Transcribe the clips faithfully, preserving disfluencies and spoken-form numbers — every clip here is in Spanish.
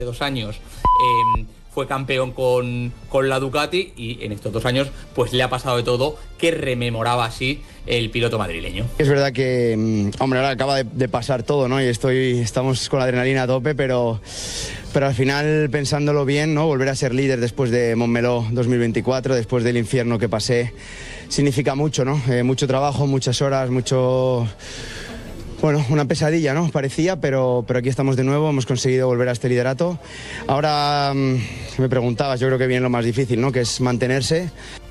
dos años eh, fue campeón con, con la Ducati y en estos dos años pues le ha pasado de todo, que rememoraba así el piloto madrileño. Es verdad que, hombre, ahora acaba de, de pasar todo, ¿no? Y estoy, estamos con la adrenalina a tope, pero, pero al final, pensándolo bien, ¿no? Volver a ser líder después de Montmeló dos mil veinticuatro, después del infierno que pasé, significa mucho, ¿no? Eh, mucho trabajo, muchas horas, mucho... Bueno, una pesadilla, ¿no? Parecía, pero, pero aquí estamos de nuevo, hemos conseguido volver a este liderato. Ahora, me preguntabas, yo creo que viene lo más difícil, ¿no? Que es mantenerse.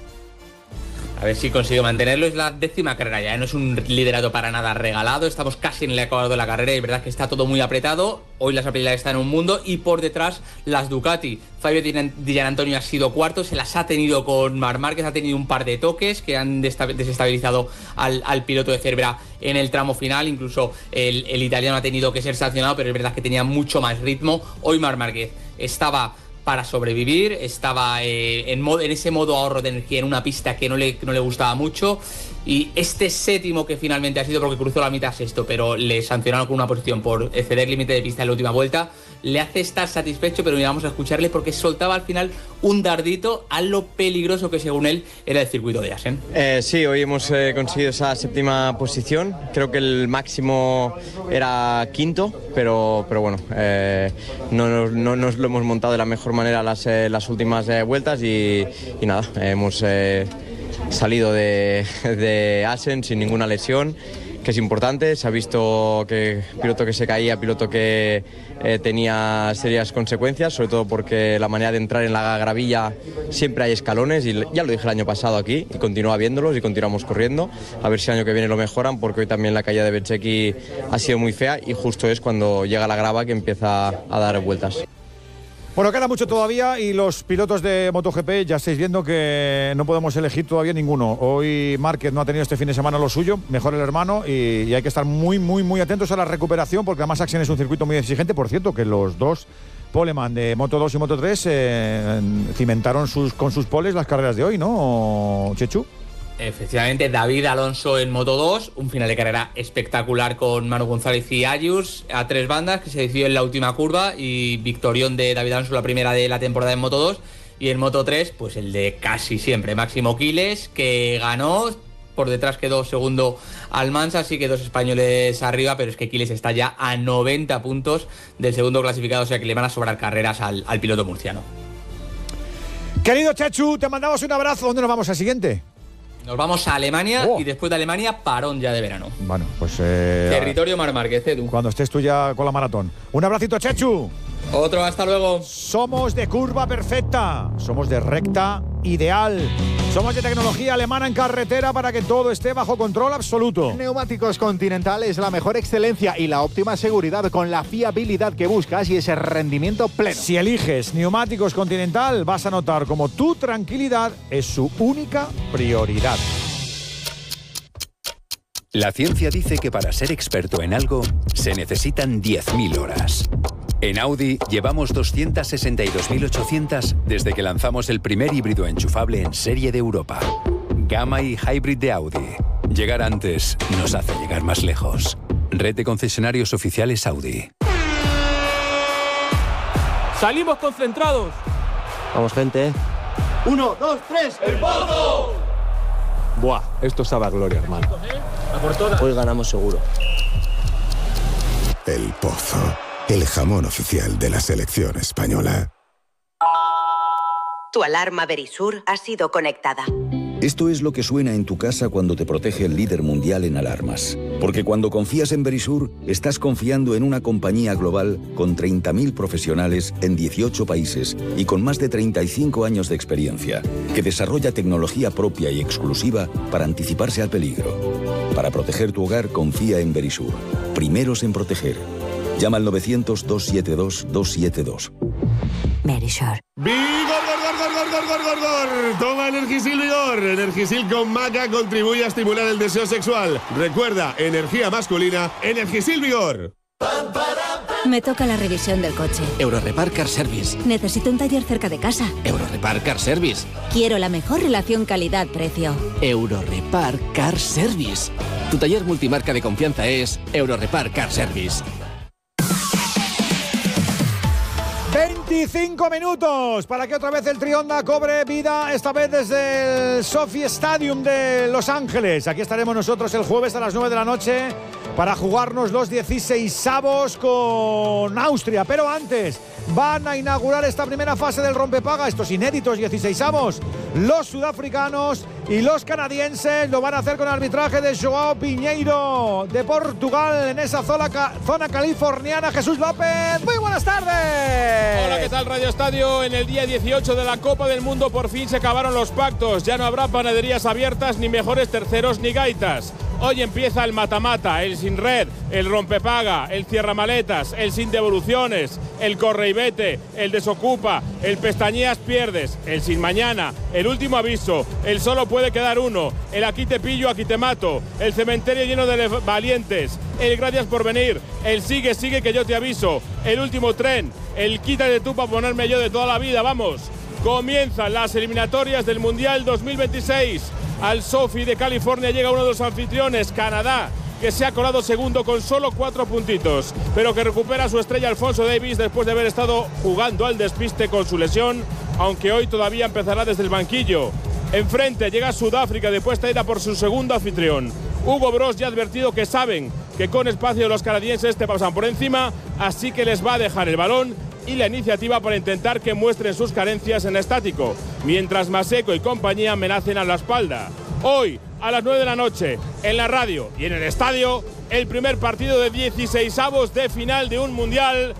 A ver si consigo mantenerlo, es la décima carrera ya, ¿eh? No es un liderato para nada regalado, estamos casi en el ecuador de la carrera y es verdad que está todo muy apretado. Hoy las Aprilia están en un mundo y por detrás las Ducati. Fabio Di Giannantonio ha sido cuarto, se las ha tenido con Marc Márquez, ha tenido un par de toques que han desestabilizado al, al piloto de Cervera en el tramo final, incluso el, el italiano ha tenido que ser sancionado, pero es verdad que tenía mucho más ritmo. Hoy Marc Márquez estaba para sobrevivir, estaba eh, en, modo, en ese modo ahorro de energía en una pista que no le, que no le gustaba mucho, y este séptimo que finalmente ha sido porque cruzó la mitad sexto, pero le sancionaron con una posición por exceder límite de pista en la última vuelta, le hace estar satisfecho, pero vamos a escucharle porque soltaba al final un dardito a lo peligroso que según él era el circuito de Assen. Eh, sí, hoy hemos eh, conseguido esa séptima posición, creo que el máximo era quinto, pero, pero bueno, eh, no, no, no nos lo hemos montado de la mejor manera las, eh, las últimas eh, vueltas y, y nada, eh, hemos eh, salido de, de Assen sin ninguna lesión, que es importante. Se ha visto que piloto que se caía, piloto que eh, tenía serias consecuencias, sobre todo porque la manera de entrar en la gravilla siempre hay escalones, y ya lo dije el año pasado aquí y continúa viéndolos y continuamos corriendo, a ver si el año que viene lo mejoran, porque hoy también la caída de Bezzecchi ha sido muy fea y justo es cuando llega la grava que empieza a dar vueltas. Bueno, queda mucho todavía y los pilotos de MotoGP ya estáis viendo que no podemos elegir todavía ninguno. Hoy Márquez no ha tenido este fin de semana lo suyo, mejor el hermano, y, y hay que estar muy, muy, muy atentos a la recuperación, porque además Assen es un circuito muy exigente. Por cierto, que los dos poleman de Moto dos y Moto tres eh, cimentaron sus, con sus poles las carreras de hoy, ¿no, Chechu? Efectivamente, David Alonso en Moto dos, un final de carrera espectacular con Manu González y Ayus a tres bandas, que se decidió en la última curva, y victorión de David Alonso, la primera de la temporada en Moto dos, y en Moto tres, pues el de casi siempre, Máximo Quiles, que ganó, por detrás quedó segundo Almansa, así que dos españoles arriba, pero es que Quiles está ya a noventa puntos del segundo clasificado, o sea que le van a sobrar carreras al, al piloto murciano. Querido Chechu, te mandamos un abrazo. ¿Dónde nos vamos al siguiente? Nos vamos a Alemania oh. y después de Alemania, parón ya de verano. Bueno, pues... Eh, Territorio Marc Márquez, Edu. Cuando estés tú ya con la maratón. Un abracito, Chechu. Otro, hasta luego. Somos de curva perfecta. Somos de recta ideal. Somos de tecnología alemana en carretera para que todo esté bajo control absoluto. Neumáticos Continental es la mejor excelencia y la óptima seguridad con la fiabilidad que buscas y ese rendimiento pleno. Si eliges Neumáticos Continental, vas a notar como tu tranquilidad es su única prioridad. La ciencia dice que para ser experto en algo se necesitan diez mil horas. En Audi llevamos doscientas sesenta y dos mil ochocientas desde que lanzamos el primer híbrido enchufable en serie de Europa. Gamma y Hybrid de Audi. Llegar antes nos hace llegar más lejos. Red de concesionarios oficiales Audi. ¡Salimos concentrados! Vamos, gente. ¡Uno, dos, tres! ¡El pozo! Buah, esto sabe a gloria, hermano. Hoy ganamos seguro. El Pozo, el jamón oficial de la selección española. Tu alarma Verisur ha sido conectada. Esto es lo que suena en tu casa cuando te protege el líder mundial en alarmas. Porque cuando confías en Verisur, estás confiando en una compañía global con treinta mil profesionales en dieciocho países y con más de treinta y cinco años de experiencia, que desarrolla tecnología propia y exclusiva para anticiparse al peligro. Para proteger tu hogar, confía en Verisur. Primeros en proteger. Llama al novecientos, doscientos setenta y dos, doscientos setenta y dos. Verisur. ¡Vigor, gor, gor, gor, gor, gor, gor, gor! Toma Energisil Vigor. Energisil con maca contribuye a estimular el deseo sexual. Recuerda, energía masculina, Energisil Vigor. Me toca la revisión del coche. Eurorepar Car Service. Necesito un taller cerca de casa. Eurorepar Car Service. Quiero la mejor relación calidad-precio. Eurorepar Car Service. Tu taller multimarca de confianza es Eurorepar Car Service. veinticinco minutos para que otra vez el Trionda cobre vida, esta vez desde el Sophie Stadium de Los Ángeles. Aquí estaremos nosotros el jueves a las nueve de la noche para jugarnos los dieciseisavos con Austria. Pero antes van a inaugurar esta primera fase del rompepaga, estos inéditos dieciseisavos. Los sudafricanos y los canadienses lo van a hacer con el arbitraje de Joao Pinheiro de Portugal en esa zona, zona californiana. Jesús López, muy buenas tardes. Hola, ¿qué tal Radio Estadio? En el día dieciocho de la Copa del Mundo por fin se acabaron los pactos. Ya no habrá panaderías abiertas, ni mejores terceros, ni gaitas. Hoy empieza el mata-mata, el sin red, el rompepaga, el cierra maletas, el sin devoluciones, el corre y vete, el desocupa, el pestañeas pierdes, el sin mañana, el último aviso, el solo puede quedar uno, el aquí te pillo, aquí te mato, el cementerio lleno de valientes, el gracias por venir, el sigue, sigue que yo te aviso, el último tren, el quítate tú para ponerme yo de toda la vida, vamos. Comienzan las eliminatorias del Mundial dos mil veintiséis. Al Sophie de California llega uno de los anfitriones, Canadá, que se ha colado segundo con solo cuatro puntitos, pero que recupera su estrella Alfonso Davies después de haber estado jugando al despiste con su lesión, aunque hoy todavía empezará desde el banquillo. Enfrente llega Sudáfrica de puesta ida por su segundo anfitrión. Hugo Bross ya ha advertido que saben que con espacio los canadienses te pasan por encima, así que les va a dejar el balón y la iniciativa para intentar que muestren sus carencias en estático, mientras Maseko y compañía amenacen a la espalda. Hoy, a las nueve de la noche, en la radio y en el estadio, el primer partido de dieciseisavos de final de un Mundial,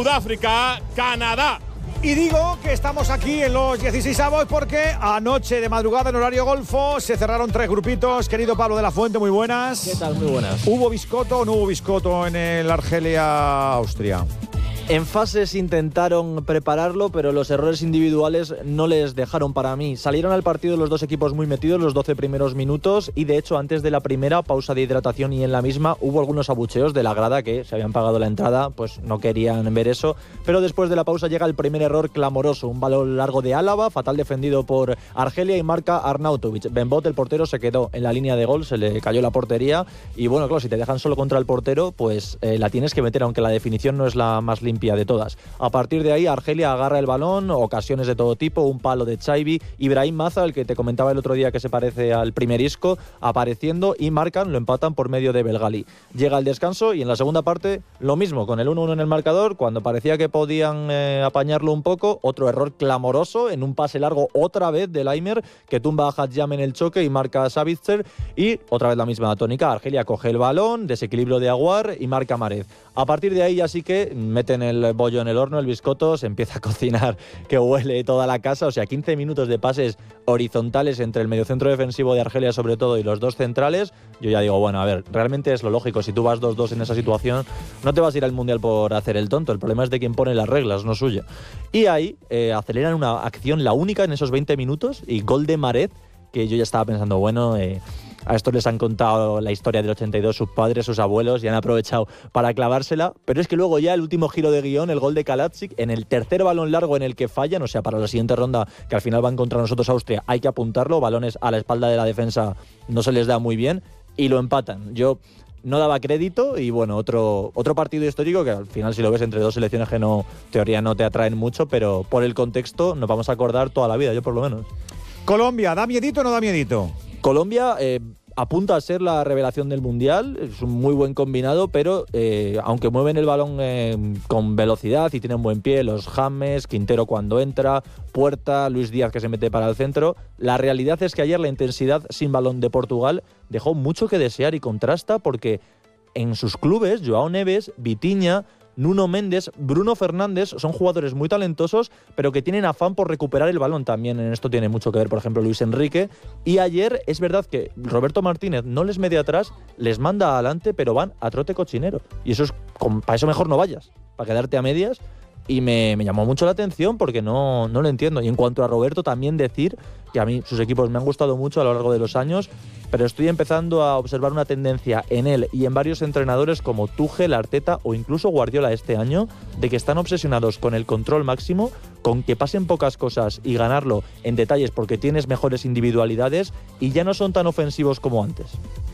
Sudáfrica-Canadá. Y digo que estamos aquí en los dieciseisavos porque anoche de madrugada en horario golfo se cerraron tres grupitos. Querido Pablo de la Fuente, muy buenas. ¿Qué tal? Muy buenas. ¿Hubo biscoto o no hubo biscoto en el Argelia-Austria? En fases intentaron prepararlo, pero los errores individuales no les dejaron para mí. Salieron al partido los dos equipos muy metidos los doce primeros minutos y, de hecho, antes de la primera pausa de hidratación y en la misma hubo algunos abucheos de la grada que se habían pagado la entrada, pues no querían ver eso. Pero después de la pausa llega el primer error clamoroso, un balón largo de Álava, fatal defendido por Argelia y marca Arnautovic. Benbot, el portero, se quedó en la línea de gol, se le cayó la portería y, bueno, claro, si te dejan solo contra el portero, pues eh, la tienes que meter, aunque la definición no es la más limpia de todas. A partir de ahí, Argelia agarra el balón, ocasiones de todo tipo, un palo de Chaibi, Ibrahim Maza, el que te comentaba el otro día que se parece al primer isco, apareciendo y marcan, lo empatan por medio de Belgali. Llega el descanso y en la segunda parte lo mismo, con el uno uno en el marcador, cuando parecía que podían eh, apañarlo un poco, otro error clamoroso en un pase largo otra vez de Laimer, que tumba a Hadjam en el choque y marca a Savitzer, y otra vez la misma tónica, Argelia coge el balón, desequilibrio de Aguar y marca Marez. A partir de ahí ya sí que meten el bollo en el horno, el biscotto, se empieza a cocinar que huele toda la casa, o sea, quince minutos de pases horizontales entre el mediocentro defensivo de Argelia sobre todo y los dos centrales. Yo ya digo, bueno, a ver, realmente es lo lógico, si tú vas dos dos en esa situación, no te vas a ir al Mundial por hacer el tonto, el problema es de quien pone las reglas, no suya. Y ahí eh, aceleran una acción, la única en esos veinte minutos, y gol de Marez, que yo ya estaba pensando, bueno, eh, a estos les han contado la historia del ochenta y dos sus padres, sus abuelos, y han aprovechado para clavársela, pero es que luego ya el último giro de guión, el gol de Kaladzic, en el tercer balón largo en el que fallan, o sea, para la siguiente ronda, que al final van contra nosotros Austria, hay que apuntarlo, balones a la espalda de la defensa no se les da muy bien, y lo empatan. Yo no daba crédito y, bueno, otro, otro partido histórico que al final, si lo ves entre dos selecciones que no, teoría no te atraen mucho, pero por el contexto nos vamos a acordar toda la vida, yo por lo menos. Colombia, ¿da miedito o no da miedito? Colombia eh, apunta a ser la revelación del Mundial, es un muy buen combinado, pero eh, aunque mueven el balón eh, con velocidad y tienen buen pie, los James, Quintero cuando entra, Puerta, Luis Díaz que se mete para el centro, la realidad es que ayer la intensidad sin balón de Portugal dejó mucho que desear y contrasta porque en sus clubes, Joao Neves, Vitinha, Nuno Méndez, Bruno Fernández son jugadores muy talentosos, pero que tienen afán por recuperar el balón. También en esto tiene mucho que ver, por ejemplo, Luis Enrique. Y ayer es verdad que Roberto Martínez no les mete atrás, les manda adelante, pero van a trote cochinero. Y eso es, para eso mejor no vayas, para quedarte a medias. Y me, me llamó mucho la atención porque no, no lo entiendo. Y en cuanto a Roberto, también decir que a mí sus equipos me han gustado mucho a lo largo de los años, pero estoy empezando a observar una tendencia en él y en varios entrenadores como Tuchel, Arteta o incluso Guardiola este año, de que están obsesionados con el control máximo, con que pasen pocas cosas y ganarlo en detalles porque tienes mejores individualidades y ya no son tan ofensivos como antes.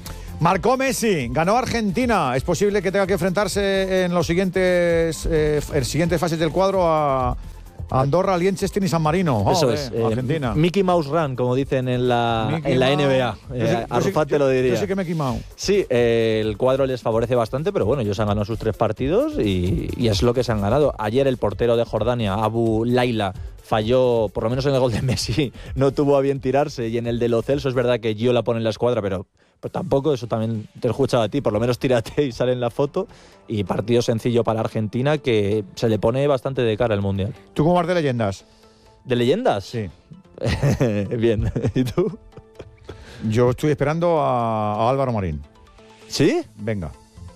Marcó Messi, ganó Argentina. Es posible que tenga que enfrentarse en los siguientes, eh, en siguientes fases del cuadro a Andorra, Liechtenstein y San Marino. Eso oh, es. Eh, Argentina. Mickey Mouse Run, como dicen en la, en la N B A. Eh, Arrufat te lo diría. Yo sí que me he quemado. Sí, eh, el cuadro les favorece bastante, pero bueno, ellos han ganado sus tres partidos y, y es lo que se han ganado. Ayer el portero de Jordania, Abu Laila, falló, por lo menos en el gol de Messi, no tuvo a bien tirarse, y en el de Lo Celso es verdad que Gio la pone en la escuadra, pero, pero tampoco, eso también te he escuchado a ti, por lo menos tírate y sale en la foto. Y partido sencillo para Argentina que se le pone bastante de cara al Mundial. ¿Tú cómo vas de leyendas? ¿De leyendas? Sí. Bien. ¿Y tú? Yo estoy esperando a, a Álvaro Marín. ¿Sí? Venga.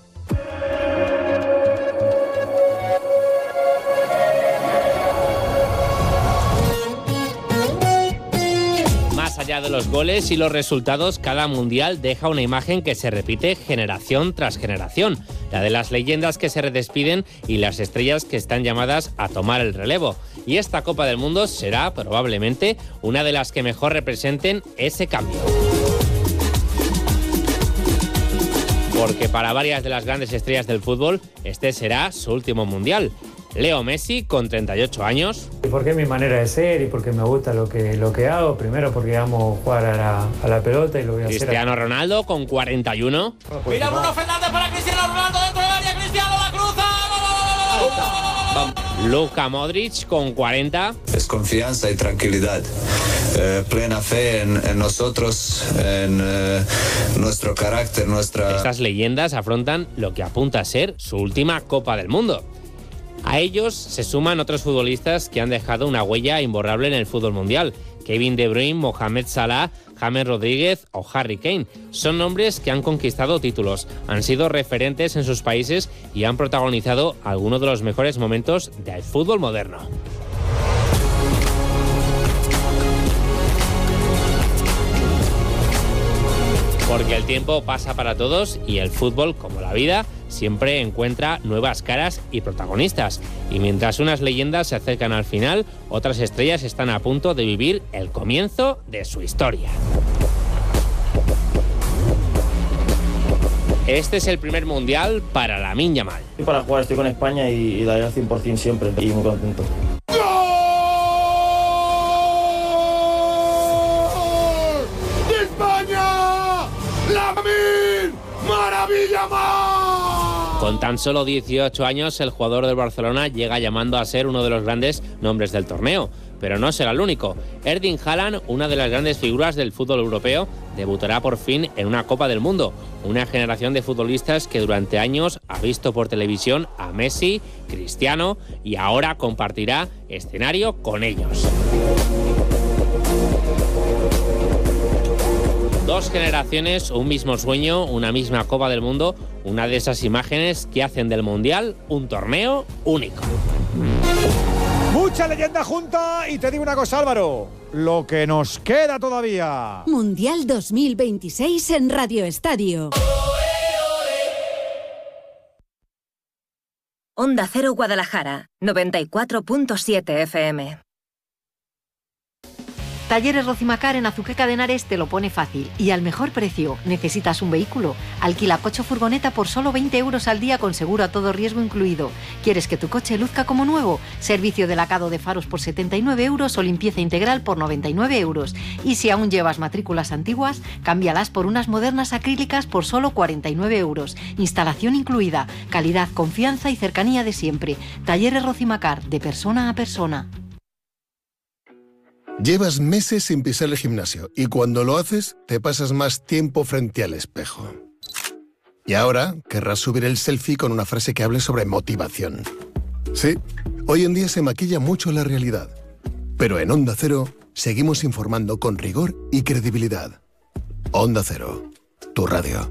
Más allá de los goles y los resultados, cada mundial deja una imagen que se repite generación tras generación. La de las leyendas que se redespiden y las estrellas que están llamadas a tomar el relevo. Y esta Copa del Mundo será probablemente una de las que mejor representen ese cambio. Porque para varias de las grandes estrellas del fútbol, este será su último mundial. Leo Messi, con treinta y ocho años. ¿Y por qué mi manera de ser? Y porque me gusta lo que, lo que hago. Primero porque amo jugar a la, a la pelota y lo voy a Cristiano hacer. Cristiano Ronaldo, con cuarenta y uno. Mira Bruno Fernández para Cristiano Ronaldo dentro del área. Cristiano la cruza. Luka Modric, con cuarenta. Es confianza y tranquilidad. Eh, plena fe en, en nosotros, en eh, nuestro carácter, nuestra... Estas leyendas afrontan lo que apunta a ser su última Copa del Mundo. A ellos se suman otros futbolistas que han dejado una huella imborrable en el fútbol mundial. Kevin De Bruyne, Mohamed Salah, James Rodríguez o Harry Kane. Son nombres que han conquistado títulos, han sido referentes en sus países y han protagonizado algunos de los mejores momentos del fútbol moderno. Porque el tiempo pasa para todos y el fútbol, como la vida, siempre encuentra nuevas caras y protagonistas. Y mientras unas leyendas se acercan al final, otras estrellas están a punto de vivir el comienzo de su historia. Este es el primer mundial para Lamine Yamal. Para jugar estoy con España y, y daré al cien por ciento siempre y muy contento. ¡Maravilla más! Con tan solo dieciocho años, el jugador del Barcelona llega llamando a ser uno de los grandes nombres del torneo. Pero no será el único. Erling Haaland, una de las grandes figuras del fútbol europeo, debutará por fin en una Copa del Mundo. Una generación de futbolistas que durante años ha visto por televisión a Messi, Cristiano y ahora compartirá escenario con ellos. Dos generaciones, un mismo sueño, una misma Copa del Mundo, una de esas imágenes que hacen del Mundial un torneo único. Mucha leyenda junta y te digo una cosa, Álvaro, lo que nos queda todavía. Mundial dos mil veintiséis en Radio Estadio. Onda Cero Guadalajara, noventa y cuatro punto siete F M. Talleres Rocimacar en Azuqueca de Henares te lo pone fácil y al mejor precio. ¿Necesitas un vehículo? Alquila coche o furgoneta por solo veinte euros al día con seguro a todo riesgo incluido. ¿Quieres que tu coche luzca como nuevo? Servicio de lacado de faros por setenta y nueve euros o limpieza integral por noventa y nueve euros. Y si aún llevas matrículas antiguas, cámbialas por unas modernas acrílicas por solo cuarenta y nueve euros. Instalación incluida. Calidad, confianza y cercanía de siempre. Talleres Rocimacar, de persona a persona. Llevas meses sin pisar el gimnasio y cuando lo haces te pasas más tiempo frente al espejo. Y ahora querrás subir el selfie con una frase que hable sobre motivación. Sí, hoy en día se maquilla mucho la realidad. Pero en Onda Cero seguimos informando con rigor y credibilidad. Onda Cero, tu radio.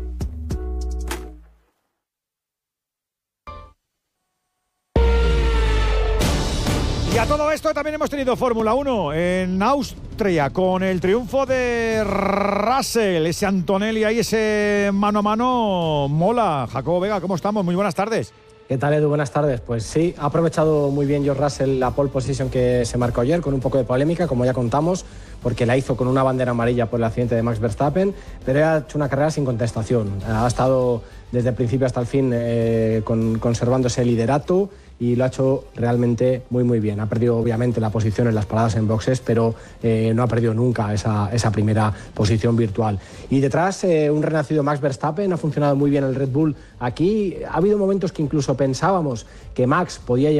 Y a todo esto también hemos tenido Fórmula uno en Austria con el triunfo de Russell, ese Antonelli ahí, ese mano a mano, mola. Jacobo Vega, ¿cómo estamos? Muy buenas tardes. ¿Qué tal, Edu? Buenas tardes. Pues sí, ha aprovechado muy bien George Russell la pole position que se marcó ayer, con un poco de polémica, como ya contamos, porque la hizo con una bandera amarilla por el accidente de Max Verstappen, pero ha hecho una carrera sin contestación. Ha estado desde el principio hasta el fin eh, con, conservando ese liderato y lo ha hecho realmente muy muy bien. Ha perdido obviamente la posición en las paradas en boxes, pero eh, no ha perdido nunca esa, esa primera posición virtual. Y detrás eh, un renacido Max Verstappen, ha funcionado muy bien el Red Bull aquí. Ha habido momentos que incluso pensábamos que Max podía llegar